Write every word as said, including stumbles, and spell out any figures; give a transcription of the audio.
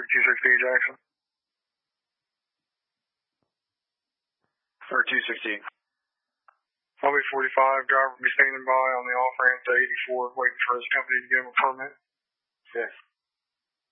thirty-two sixty-eight Jackson. thirty-two sixty-eight. I'll be forty-five. Driver will be standing by on the off-ramp to eighty-four, waiting for his company to give him a permit. Okay.